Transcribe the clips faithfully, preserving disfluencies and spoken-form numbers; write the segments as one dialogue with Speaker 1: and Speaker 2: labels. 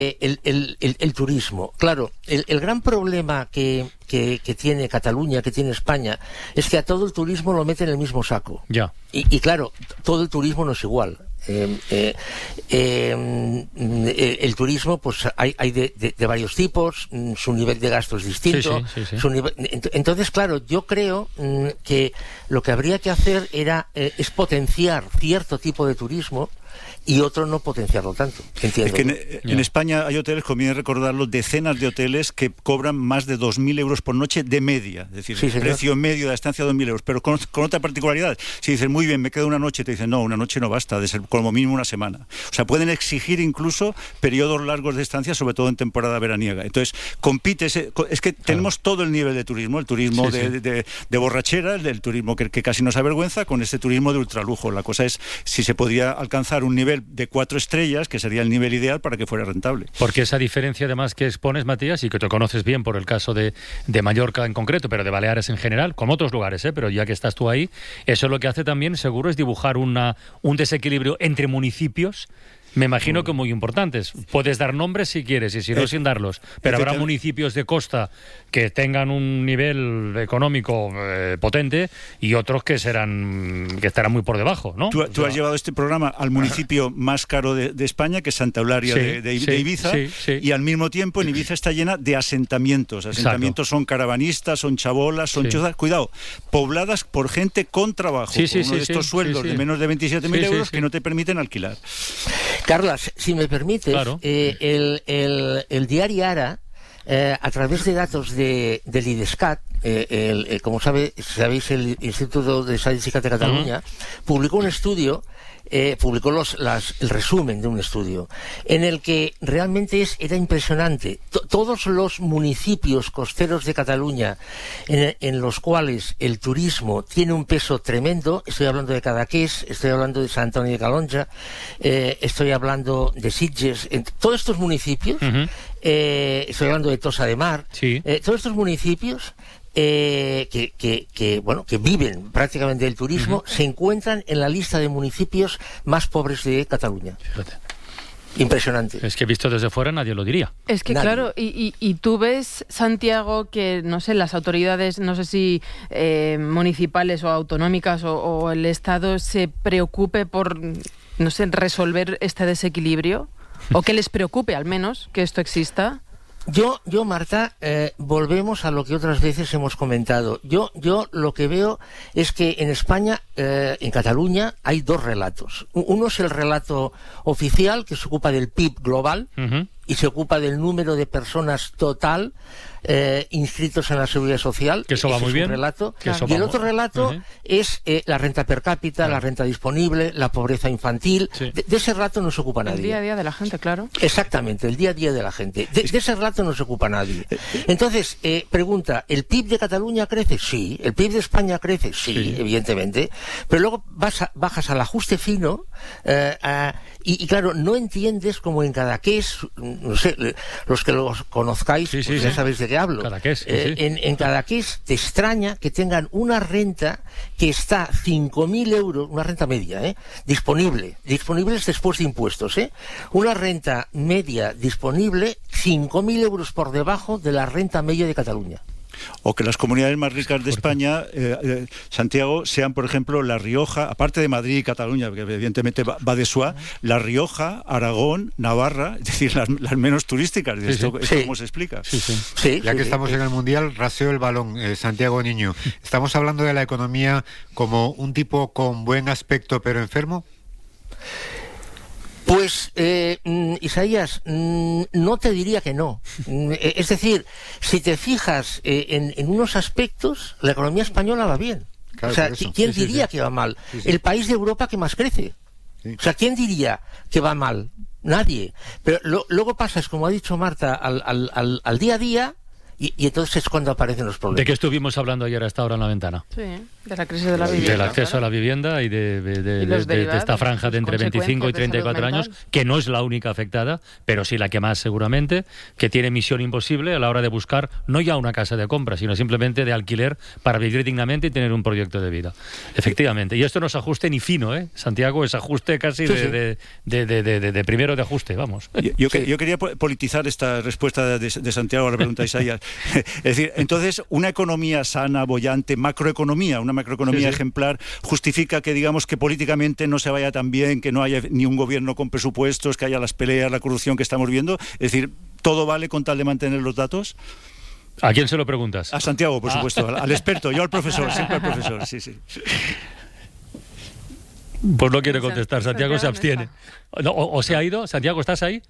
Speaker 1: El, el, el, el turismo. Claro, el, el gran problema que, que, que tiene Cataluña, que tiene España, es que a todo el turismo lo mete en el mismo saco.
Speaker 2: Ya.
Speaker 1: Y, y claro, todo el turismo no es igual. Eh, eh, eh, eh, el turismo, pues hay, hay de, de, de varios tipos, su nivel de gasto es distinto.
Speaker 2: Sí, sí, sí, sí.
Speaker 1: Su nivel, entonces, claro, yo creo mm, que lo que habría que hacer era eh, es potenciar cierto tipo de turismo y otro no potenciarlo tanto. Entiendo.
Speaker 3: Es que en, en España hay hoteles, conviene recordarlo, decenas de hoteles que cobran más de dos mil euros por noche de media. Es decir,
Speaker 1: sí,
Speaker 3: el precio medio de la estancia dos mil euros. Pero con, con otra particularidad. Si dicen, muy bien, me quedo una noche, te dicen, no, una noche no basta, de ser como mínimo una semana. O sea, pueden exigir incluso periodos largos de estancia, sobre todo en temporada veraniega. Entonces, compite, ese, es que tenemos claro. todo el nivel de turismo, el turismo sí, de, sí. De, de, de borrachera, el del turismo que, que casi nos avergüenza, con este turismo de ultralujo. La cosa es si se podría alcanzar un nivel de cuatro estrellas, que sería el nivel ideal para que fuera rentable.
Speaker 2: Porque esa diferencia además que expones, Matías, y que te conoces bien por el caso de, de Mallorca en concreto, pero de Baleares en general, como otros lugares, ¿eh? Pero ya que estás tú ahí, eso lo que hace también, seguro, es dibujar una, un desequilibrio entre municipios. Me imagino que muy importantes. Puedes dar nombres si quieres y si no, eh, sin darlos. Pero habrá municipios de costa que tengan un nivel económico eh, potente y otros que serán que estarán muy por debajo, ¿no?
Speaker 3: Tú,
Speaker 2: o sea,
Speaker 3: tú has llevado este programa al municipio más caro de, de España, que es Santa Eulalia sí, de, de,
Speaker 2: sí,
Speaker 3: de Ibiza,
Speaker 2: sí, sí.
Speaker 3: Y al mismo tiempo en Ibiza está llena de asentamientos. Asentamientos Exacto. Son caravanistas, son chabolas, son sí. chozas, cuidado, pobladas por gente con trabajo,
Speaker 2: sí, sí,
Speaker 3: con uno
Speaker 2: sí,
Speaker 3: de estos
Speaker 2: sí,
Speaker 3: sueldos
Speaker 2: sí, sí.
Speaker 3: de menos de veintisiete mil
Speaker 2: sí,
Speaker 3: euros
Speaker 2: sí, sí.
Speaker 3: que no te permiten alquilar.
Speaker 1: Carlas, si me permites,
Speaker 2: claro.
Speaker 1: eh, el, el, el diario Ara, eh, a través de datos de, del IDESCAT, eh, el, eh, como sabe, sabéis, el Instituto de Estadística de Cataluña, uh-huh. publicó un estudio, eh, publicó los, las, el resumen de un estudio, en el que realmente es, era impresionante. T- todos los municipios costeros de Cataluña, en, en los cuales el turismo tiene un peso tremendo, estoy hablando de Cadaqués, estoy hablando de Sant Antoni de Calonja, eh, estoy hablando de Sitges, en todos estos municipios, uh-huh. eh, estoy hablando de Tossa de Mar,
Speaker 2: sí.
Speaker 1: eh, todos estos municipios Eh, que, que, que, bueno, que viven prácticamente del turismo, uh-huh. se encuentran en la lista de municipios más pobres de Cataluña. Fíjate. Impresionante.
Speaker 2: Es que visto desde fuera nadie lo diría.
Speaker 4: Es que
Speaker 1: nadie.
Speaker 4: Claro, y, y, y tú ves, Santiago, que, no sé, las autoridades, no sé si eh, municipales o autonómicas o, o el Estado se preocupe por, no sé, resolver este desequilibrio, o que les preocupe al menos que esto exista.
Speaker 1: Yo, yo Marta, eh, volvemos a lo que otras veces hemos comentado. Yo, yo lo que veo es que en España, eh, en Cataluña, hay dos relatos. Uno es el relato oficial, que se ocupa del P I B global, uh-huh. y se ocupa del número de personas total eh, inscritos en la Seguridad Social.
Speaker 2: Que eso va
Speaker 1: ese
Speaker 2: muy
Speaker 1: es
Speaker 2: bien.
Speaker 1: Un relato.
Speaker 2: Claro.
Speaker 1: Y el otro relato
Speaker 2: uh-huh.
Speaker 1: es eh, la renta per cápita, claro. la renta disponible, la pobreza infantil. Sí. De, de ese relato no se ocupa nadie.
Speaker 4: El día a día de la gente, claro.
Speaker 1: Exactamente, el día a día de la gente. De, de ese relato no se ocupa nadie. Entonces, eh, pregunta, ¿el P I B de Cataluña crece? Sí. ¿El P I B de España crece? Sí, sí. evidentemente. Pero luego vas a, bajas al ajuste fino eh, a, y, y claro, no entiendes como en Cadaqués, no sé, los que los conozcáis,
Speaker 2: sí, sí,
Speaker 1: pues
Speaker 2: sí.
Speaker 1: ya sabéis de qué hablo.
Speaker 2: Cadaqués, sí,
Speaker 1: eh,
Speaker 2: sí.
Speaker 1: En, en Cadaqués te extraña que tengan una renta que está cinco mil euros, una renta media, ¿eh? disponible, disponibles después de impuestos, ¿eh? una renta media disponible cinco mil euros por debajo de la renta media de Cataluña.
Speaker 3: O que las comunidades más ricas de España, eh, eh, Santiago, sean, por ejemplo, La Rioja, aparte de Madrid y Cataluña, que evidentemente va, va de suá, La Rioja, Aragón, Navarra, es decir, las, las menos turísticas.
Speaker 2: Sí,
Speaker 3: esto,
Speaker 2: sí.
Speaker 3: esto
Speaker 2: Sí.
Speaker 3: ¿Cómo se explica?
Speaker 2: Sí, sí.
Speaker 1: Sí,
Speaker 5: ya
Speaker 1: sí,
Speaker 5: que
Speaker 1: sí,
Speaker 5: estamos
Speaker 1: sí.
Speaker 5: en el Mundial, raseo el balón, eh, Santiago Niño. ¿Estamos hablando de la economía como un tipo con buen aspecto pero enfermo?
Speaker 1: Pues, eh, Isaías, no te diría que no. Es decir, si te fijas eh, en, en unos aspectos, la economía española va bien.
Speaker 5: Claro,
Speaker 1: o sea, ¿quién
Speaker 5: sí,
Speaker 1: diría
Speaker 5: sí, sí.
Speaker 1: que va mal?
Speaker 5: Sí, sí.
Speaker 1: El país de Europa que más crece.
Speaker 5: Sí.
Speaker 1: O sea, ¿quién diría que va mal? Nadie. Pero lo, luego pasas, como ha dicho Marta, al, al, al, al día a día y, y entonces es cuando aparecen los problemas.
Speaker 2: ¿De qué estuvimos hablando ayer a esta hora en la ventana?
Speaker 4: Sí. De la crisis de la vivienda.
Speaker 2: Del acceso a la vivienda y de, de, de, de, de, de esta franja de entre veinticinco y treinta y cuatro años, que no es la única afectada, pero sí la que más seguramente, que tiene misión imposible a la hora de buscar no ya una casa de compra, sino simplemente de alquiler para vivir dignamente y tener un proyecto de vida. Efectivamente. Y esto no es ajuste ni fino, ¿eh? Santiago, es ajuste casi sí, de, sí. De, de, de, de, de, de primero de ajuste, vamos.
Speaker 3: Yo, yo, sí. yo quería politizar esta respuesta de, de Santiago a la pregunta de Isaías. Es decir, entonces, una economía sana, boyante, macroeconomía, una macroeconomía sí, sí. ejemplar, justifica que digamos que políticamente no se vaya tan bien, que no haya ni un gobierno con presupuestos, que haya las peleas, la corrupción que estamos viendo. Es decir, ¿todo vale con tal de mantener los datos?
Speaker 2: ¿A quién se lo preguntas?
Speaker 3: A Santiago, por ah. supuesto, al, al experto, yo al profesor, siempre al profesor, sí, sí.
Speaker 2: Pues no quiere contestar, Santiago se abstiene. No, o, ¿O se ha ido? Santiago, ¿estás ahí?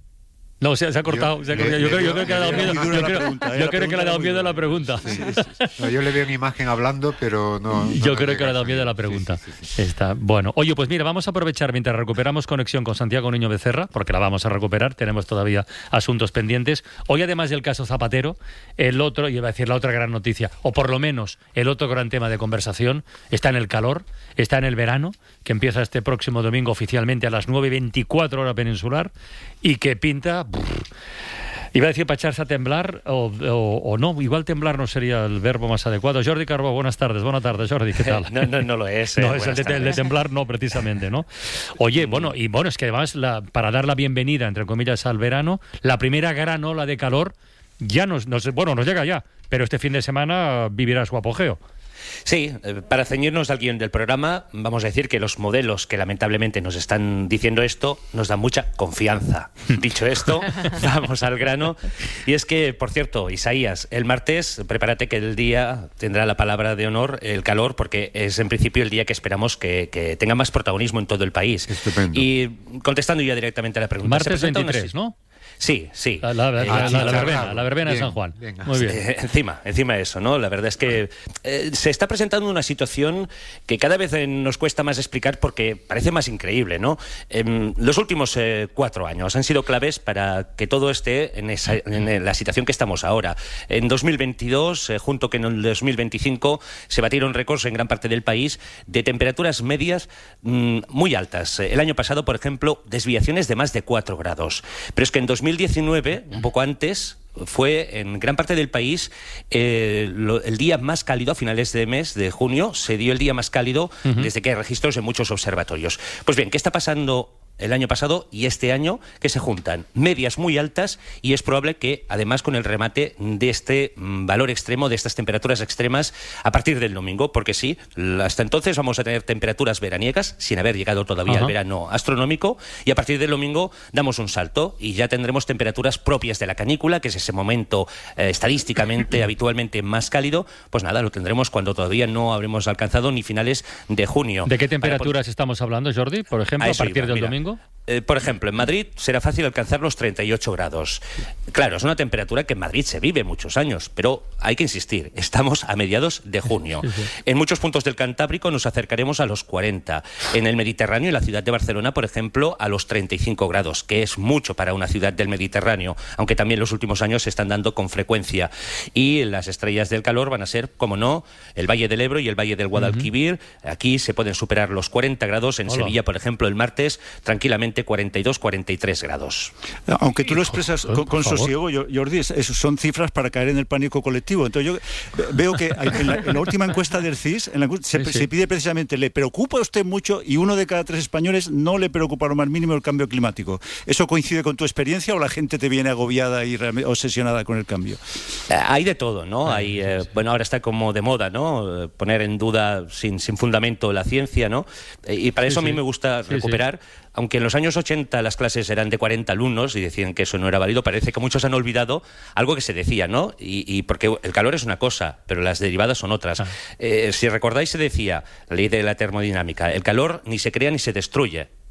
Speaker 2: No, se, se ha cortado. Yo, se ha cortado. yo, yo, creo, yo creo que le ha dado miedo. Yo creo, pregunta, yo creo que le ha dado miedo a la pregunta. Sí, sí,
Speaker 5: sí. No, yo le veo mi imagen hablando, pero no. no
Speaker 2: yo
Speaker 5: no
Speaker 2: creo que le ha dado miedo a la pregunta. Sí, sí, sí. Está bueno. Oye, pues mira, vamos a aprovechar mientras recuperamos conexión con Santiago Niño Becerra, porque la vamos a recuperar. Tenemos todavía asuntos pendientes. Hoy, además del caso Zapatero, el otro, y iba a decir la otra gran noticia, o por lo menos el otro gran tema de conversación, está en el calor, está en el verano, que empieza este próximo domingo oficialmente a las nueve y veinticuatro hora peninsular y que pinta. Brr, iba a decir para echarse a temblar o, o, o no, igual temblar no sería el verbo más adecuado. Jordi Carbó, buenas tardes. Buenas tardes, Jordi, ¿qué tal?
Speaker 6: No, no, no lo es. Eh,
Speaker 2: no, es el de, el de temblar, no, precisamente, ¿no? Oye, bueno, y bueno, es que además, la, para dar la bienvenida, entre comillas, al verano, la primera gran ola de calor ya nos, nos, bueno, nos llega ya, pero este fin de semana vivirá su apogeo.
Speaker 6: Sí, para ceñirnos al guión del programa, vamos a decir que los modelos que lamentablemente nos están diciendo esto nos dan mucha confianza. Dicho esto, vamos al grano. Y es que, por cierto, Isaías, el martes, prepárate que el día tendrá la palabra de honor, el calor, porque es en principio el día que esperamos que, que tenga más protagonismo en todo el país.
Speaker 5: Estupendo.
Speaker 6: Y contestando ya directamente a la pregunta.
Speaker 2: Martes veintitrés, ¿no?
Speaker 6: Sí, sí.
Speaker 2: La, la, la, la, la, la verbena, la verbena bien, de San Juan. Venga. Muy bien.
Speaker 6: Eh, encima, encima de eso, ¿no? La verdad es que eh, se está presentando una situación que cada vez eh, nos cuesta más explicar porque parece más increíble, ¿no? Eh, los últimos eh, cuatro años han sido claves para que todo esté en, esa, en la situación que estamos ahora. En dos mil veintidós, eh, junto con en el dos mil veinticinco, se batieron récords en gran parte del país de temperaturas medias mmm, muy altas. El año pasado, por ejemplo, desviaciones de más de cuatro grados. Pero es que en dos mil diecinueve, un poco antes, fue en gran parte del país eh, lo, el día más cálido a finales de mes de junio. Se dio el día más cálido uh-huh. desde que hay registros en muchos observatorios. Pues bien, ¿qué está pasando el año pasado y este año? Que se juntan medias muy altas y es probable que, además, con el remate de este mm, valor extremo, de estas temperaturas extremas, a partir del domingo, porque sí, hasta entonces vamos a tener temperaturas veraniegas, sin haber llegado todavía uh-huh. al verano astronómico, y a partir del domingo damos un salto y ya tendremos temperaturas propias de la canícula, que es ese momento eh, estadísticamente, habitualmente más cálido. Pues nada, lo tendremos cuando todavía no habremos alcanzado ni finales de junio.
Speaker 2: ¿De qué temperaturas Para, por... estamos hablando, Jordi? Por ejemplo, a, a partir iba, del
Speaker 6: mira,
Speaker 2: domingo.
Speaker 6: Eh, por ejemplo, en Madrid será fácil alcanzar los treinta y ocho grados. Claro, es una temperatura que en Madrid se vive muchos años, pero hay que insistir, estamos a mediados de junio. Sí, sí. En muchos puntos del Cantábrico nos acercaremos a los cuarenta. En el Mediterráneo, en la ciudad de Barcelona, por ejemplo, a los treinta y cinco grados, que es mucho para una ciudad del Mediterráneo, aunque también los últimos años se están dando con frecuencia. Y las estrellas del calor van a ser, como no, el Valle del Ebro y el Valle del Guadalquivir. Uh-huh. Aquí se pueden superar los cuarenta grados. En Hola. Sevilla, por ejemplo, el martes, tranquilamente cuarenta y dos, cuarenta y tres grados.
Speaker 3: Aunque tú lo expresas con, con sosiego, Jordi, es, es, son cifras para caer en el pánico colectivo. Entonces yo veo que en la, en la última encuesta del C I S en la, se, sí, sí. se pide precisamente, ¿le preocupa a usted mucho? Y uno de cada tres españoles no le preocupa lo más mínimo el cambio climático. ¿Eso coincide con tu experiencia o la gente te viene agobiada y obsesionada con el cambio?
Speaker 6: Eh, hay de todo, ¿no? Ah, hay, eh, sí. Bueno, ahora está como de moda, ¿no? Poner en duda sin, sin fundamento la ciencia, ¿no? Eh, y para eso sí, a mí sí. me gusta sí, recuperar... Sí. Aunque en los años ochenta las clases eran de cuarenta alumnos y decían que eso no era válido, parece que muchos han olvidado algo que se decía, ¿no? Y, y porque el calor es una cosa, pero las derivadas son otras. Ah. Eh, si recordáis, se decía, la ley de la termodinámica, el calor ni se crea ni se destruye.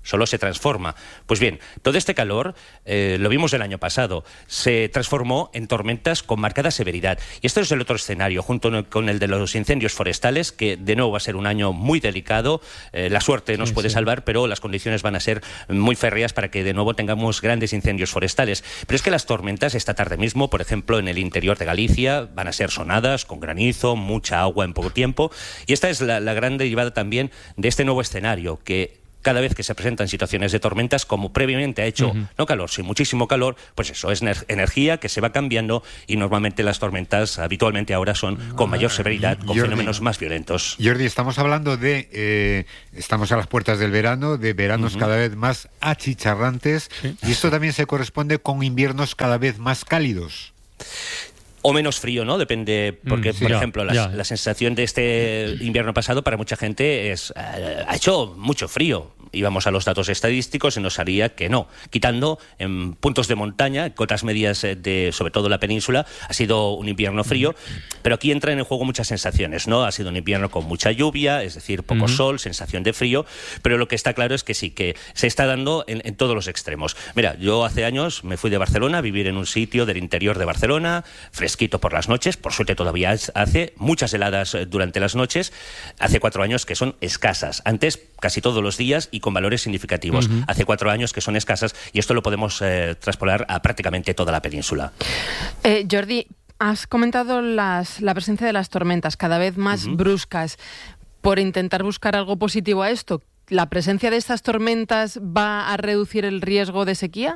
Speaker 6: solo se transforma. Pues bien, todo este calor, eh, lo vimos el año pasado, se transformó en tormentas con marcada severidad. Y esto es el otro escenario, junto con el de los incendios forestales, que de nuevo va a ser un año muy delicado. Eh, la suerte nos sí, puede sí. salvar, pero las condiciones van a ser muy férreas para que de nuevo tengamos grandes incendios forestales. Pero es que las tormentas esta tarde mismo, por ejemplo, en el interior de Galicia, van a ser sonadas, con granizo, mucha agua en poco tiempo. Y esta es la, la gran derivada también de este nuevo escenario, que cada vez que se presentan situaciones de tormentas, como previamente ha hecho, uh-huh. no calor, sino muchísimo calor, pues eso, es ener- energía que se va cambiando y normalmente las tormentas habitualmente ahora son con mayor severidad, con Jordi, fenómenos más violentos.
Speaker 5: Jordi, estamos hablando de, eh, estamos a las puertas del verano, de veranos uh-huh. cada vez más achicharrantes, sí. y esto también se corresponde con inviernos cada vez más cálidos.
Speaker 6: O menos frío, ¿no? Depende, porque, mm, sí, por ya, ejemplo, la,
Speaker 2: ya.
Speaker 6: la sensación de este invierno pasado para mucha gente es, eh, ha hecho mucho frío. Íbamos a los datos estadísticos y nos salía que no. Quitando en puntos de montaña, cotas medias de, sobre todo la península, ha sido un invierno frío, pero aquí entran en juego muchas sensaciones, ¿no? Ha sido un invierno con mucha lluvia, es decir, poco uh-huh. sol, sensación de frío, pero lo que está claro es que sí, que se está dando en, en todos los extremos. Mira, yo hace años me fui de Barcelona a vivir en un sitio del interior de Barcelona, fresquito por las noches, por suerte todavía hace, muchas heladas durante las noches, hace cuatro años que son escasas, antes casi todos los días y con valores significativos, uh-huh. hace cuatro años que son escasas y esto lo podemos eh, traspolar a prácticamente toda la península.
Speaker 4: Eh, Jordi, has comentado las, la presencia de las tormentas cada vez más uh-huh. bruscas. Por intentar buscar algo positivo a esto, ¿la presencia de estas tormentas va a reducir el riesgo de sequía?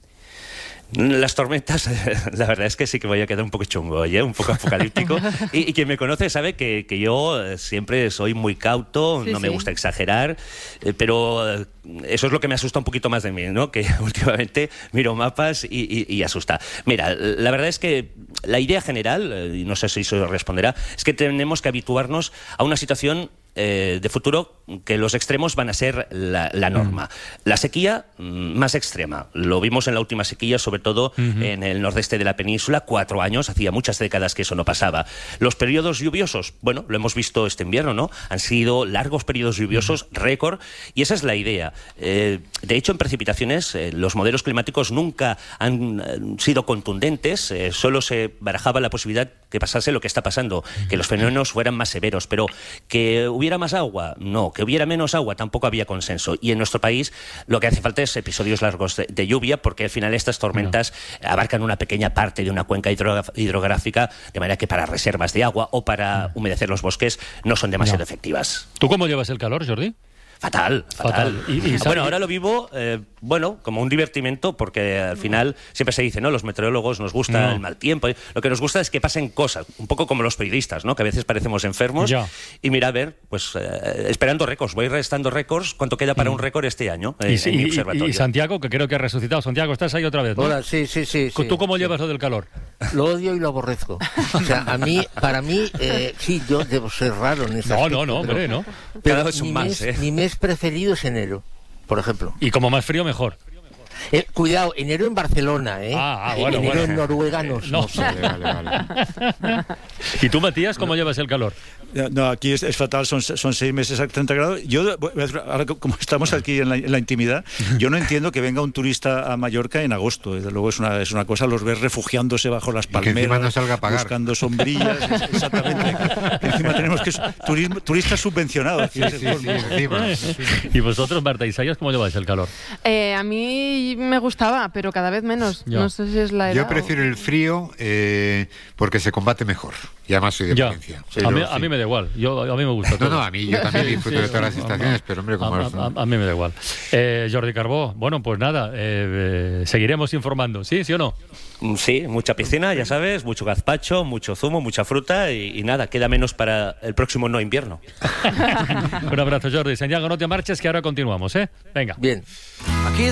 Speaker 6: Las tormentas, la verdad es que sí que voy a quedar un poco chungo, ¿eh? Un poco apocalíptico. Y, y quien me conoce sabe que, que yo siempre soy muy cauto, sí, no sí. me gusta exagerar, eh, pero eso es lo que me asusta un poquito más de mí, ¿no? Que últimamente miro mapas y, y, y asusta. Mira, la verdad es que la idea general, y no sé si eso responderá, es que tenemos que habituarnos a una situación Eh, de futuro que los extremos van a ser la, la norma. La sequía más extrema. Lo vimos en la última sequía, sobre todo uh-huh. en el nordeste de la península, cuatro años, hacía muchas décadas que eso no pasaba. Los periodos lluviosos, bueno, lo hemos visto este invierno, ¿no? Han sido largos periodos lluviosos, uh-huh. récord, y esa es la idea. Eh, de hecho, en precipitaciones, eh, los modelos climáticos nunca han eh, sido contundentes, eh, solo se barajaba la posibilidad que pasase lo que está pasando, que los fenómenos fueran más severos, pero que hubiera más agua, no, que hubiera menos agua, tampoco había consenso. Y en nuestro país lo que hace falta es episodios largos de, de lluvia, porque al final estas tormentas no. abarcan una pequeña parte de una cuenca hidro, hidrográfica, de manera que para reservas de agua o para no. humedecer los bosques no son demasiado no. efectivas.
Speaker 2: ¿Tú cómo llevas el calor, Jordi?
Speaker 6: Fatal, fatal. fatal. ¿Y, y bueno, ahora lo vivo, eh, bueno, como un divertimento, porque al final siempre se dice, ¿no? Los meteorólogos nos gusta no. el mal tiempo. Lo que nos gusta es que pasen cosas, un poco como los periodistas, ¿no? Que a veces parecemos enfermos. Ya. Y mira, a ver, pues eh, esperando récords, voy restando récords, ¿cuánto queda para mm. un récord este año eh, y, en mi observatorio?
Speaker 2: Y Santiago, que creo que ha resucitado. Santiago, ¿estás ahí otra vez, no?
Speaker 1: Hola, sí, sí, sí.
Speaker 2: ¿Tú
Speaker 1: sí,
Speaker 2: cómo
Speaker 1: sí.
Speaker 2: llevas lo del calor?
Speaker 1: Lo odio y lo aborrezco. O sea, a mí, para mí, eh, sí, yo debo ser raro en ese
Speaker 2: No,
Speaker 1: aspecto,
Speaker 2: no, no, hombre, no.
Speaker 1: Pero
Speaker 6: Cada vez
Speaker 1: mi,
Speaker 6: más,
Speaker 1: mes,
Speaker 6: ¿eh?
Speaker 1: mi mes preferido es enero, por ejemplo.
Speaker 2: Y como más frío, mejor.
Speaker 1: Eh, cuidado, enero en Barcelona, ¿eh?
Speaker 2: Ah, ah bueno,
Speaker 1: enero
Speaker 2: bueno.
Speaker 1: en Noruega no,
Speaker 2: no.
Speaker 1: no sé.
Speaker 5: Vale, vale, vale.
Speaker 2: ¿Y tú, Matías, cómo llevas el calor?
Speaker 3: No, aquí es, es fatal, son, son seis meses a treinta grados. Yo, ahora como estamos aquí en la, en la intimidad, yo no entiendo que venga un turista a Mallorca en agosto. Desde luego es una, es una cosa, los ves refugiándose bajo las palmeras,
Speaker 5: que encima no salga a pagar.
Speaker 3: Buscando sombrillas, es, exactamente. Que encima tenemos que turismo, turistas subvencionados.
Speaker 5: Sí, sí, sí, sí, encima.
Speaker 2: ¿Y vosotros, Marta Isaías, cómo lleváis el calor?
Speaker 4: Eh, a mí me gustaba, pero cada vez menos. Ya. No sé si es la edad.
Speaker 5: Yo prefiero el frío eh, porque se combate mejor. Y además soy de
Speaker 2: ya.
Speaker 5: Valencia.
Speaker 2: Sí, a, mí, a mí me da igual. Yo, a mí me gusta todo.
Speaker 5: No, no, a mí yo también disfruto sí, de todas las estaciones,
Speaker 2: a,
Speaker 5: pero hombre, como
Speaker 2: a, a, a, a mí me da igual. Eh, Jordi Carbó, bueno, pues nada, eh, eh, seguiremos informando. ¿Sí, sí o no?
Speaker 6: Sí, mucha piscina, ya sabes, mucho gazpacho, mucho zumo, mucha fruta y, y nada, queda menos para el próximo no invierno.
Speaker 2: Un abrazo, Jordi. Santiago, no te marches, que ahora continuamos, ¿eh? Venga.
Speaker 1: Bien.
Speaker 7: Aquí